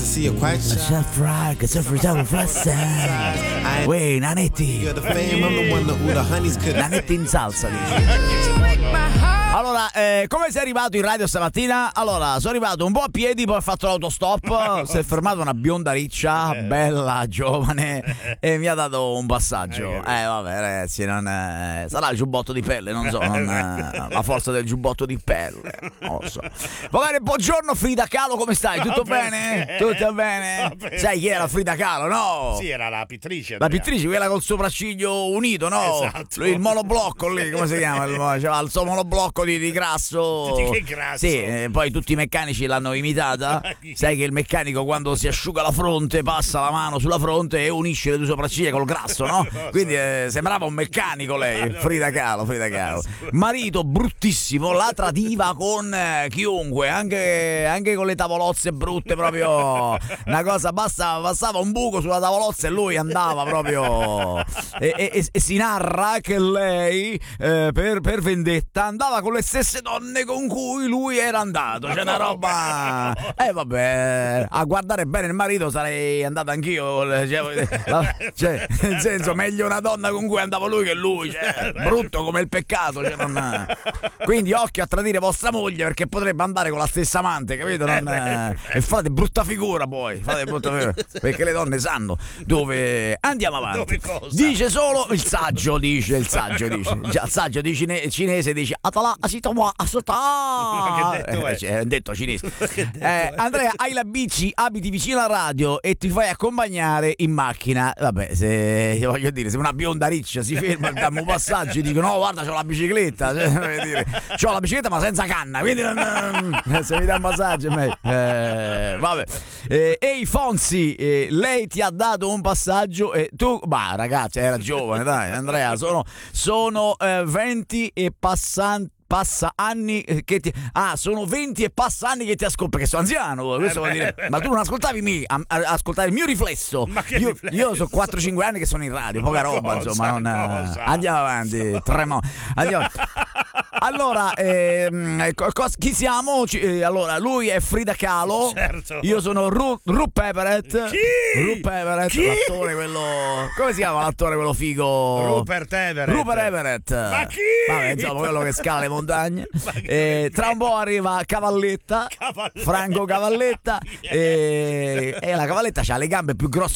see you're quite shy. Chef Rock, Chef Rock, Uè, Nanetti. You're the fame, I'm the one that ooh, the honeys could. Nanetti in salsa, dice. Allora, come sei arrivato in radio stamattina? Allora, sono arrivato un po' a piedi, poi ho fatto l'autostop, si è fermata una bionda riccia, bella, giovane, e mi ha dato un passaggio. Vabbè, ragazzi, non sarà il giubbotto di pelle, non so, la forza del giubbotto di pelle, non lo so. Magari, buongiorno Frida Kahlo, come stai? Tutto bene? Tutto bene? Sai chi era Frida Kahlo, no? Sì, era la pittrice. La pittrice, quella col sopracciglio unito, no? Esatto. Il monoblocco lì, come si chiama? C'era il suo monoblocco di grasso. Che grasso? Sì, poi tutti i meccanici l'hanno imitata. Sai che il meccanico quando si asciuga la fronte passa la mano sulla fronte e unisce le due sopracciglia col grasso, no? Quindi sembrava un meccanico lei, Frida Kahlo. Marito bruttissimo, la tradiva con chiunque, anche con le tavolozze brutte, proprio una cosa, passava un buco sulla tavolozza e lui andava proprio e si narra che lei per vendetta andava con le stesse donne con cui lui era andato. C'è una roba. Vabbè, a guardare bene il marito sarei andato anch'io. Cioè, nel senso, meglio una donna con cui andava lui che lui. Cioè, brutto come il peccato. Cioè, quindi occhio a tradire vostra moglie, perché potrebbe andare con la stessa amante, capito? E fate brutta figura poi. Perché le donne sanno dove. Andiamo avanti. Dice solo il saggio. Già, il saggio di cinese dice Atala asitawa asata. È detto cinese. Andrea, hai la bici, abiti vicino alla radio e ti fai accompagnare in macchina. Vabbè, se voglio dire, se una bionda riccia si ferma, dammi un passaggio e dico no, guarda, c'ho la bicicletta. C'ho la bicicletta ma senza canna, quindi se mi dà un passaggio è meglio. Vabbè. Ehi Fonzi, lei ti ha dato un passaggio e tu, bah ragazzi, era giovane, dai Andrea, sono 20 e passa anni che ti sono 20 e passa anni che ti ascolto, perché sono anziano, questo vuol dire. Ma tu non ascoltavi ascoltavi il mio riflesso. Io sono 4-5 anni che sono in radio, poca roba, insomma, andiamo avanti, andiamo. Allora, chi siamo? Allora, lui è Frida Kahlo, certo. Io sono Rup Everett. Chi? Rup Everett, Chi? l'attore quello. Come si chiama l'attore quello figo? Rupert Everett. Ma chi? Vabbè, insomma, quello che scala le montagne. Tra un po' arriva Cavalletta. Franco Cavalletta. E la Cavalletta c'ha le gambe più grosse